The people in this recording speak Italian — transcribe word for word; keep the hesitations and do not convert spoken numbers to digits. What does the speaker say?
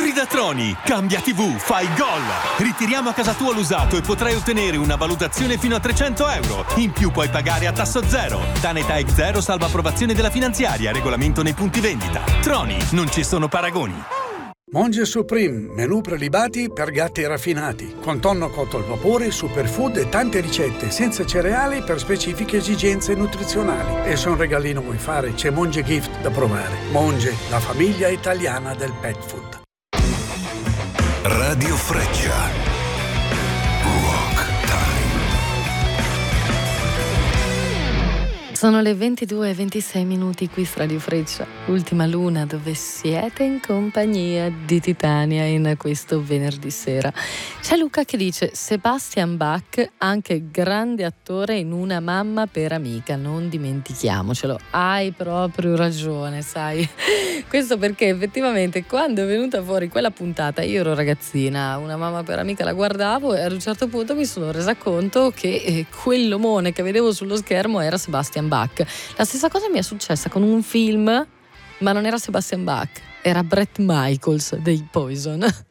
Auguri da Troni! Cambia tivù, fai gol! Ritiriamo a casa tua l'usato e potrai ottenere una valutazione fino a trecento euro. In più puoi pagare a tasso zero. Tanetech Zero salva approvazione della finanziaria. Regolamento nei punti vendita. Troni, non ci sono paragoni. Monge Supreme, menù prelibati per gatti raffinati, con tonno cotto al vapore, superfood e tante ricette senza cereali per specifiche esigenze nutrizionali. E se un regalino vuoi fare, c'è Monge Gift da provare. Monge, la famiglia italiana del pet food. Radio Freccia. Sono le ventidue e ventisei minuti qui su Radio Freccia, Ultima Luna, dove siete in compagnia di Titania in questo venerdì sera. C'è Luca che dice: Sebastian Bach, anche grande attore in Una mamma per amica, non dimentichiamocelo. Hai proprio ragione, sai. Questo perché effettivamente quando è venuta fuori quella puntata, io ero ragazzina, Una mamma per amica la guardavo e ad un certo punto mi sono resa conto che eh, quell'omone che vedevo sullo schermo era Sebastian Bach. La stessa cosa mi è successa con un film, ma non era Sebastian Bach, era Bret Michaels dei Poison.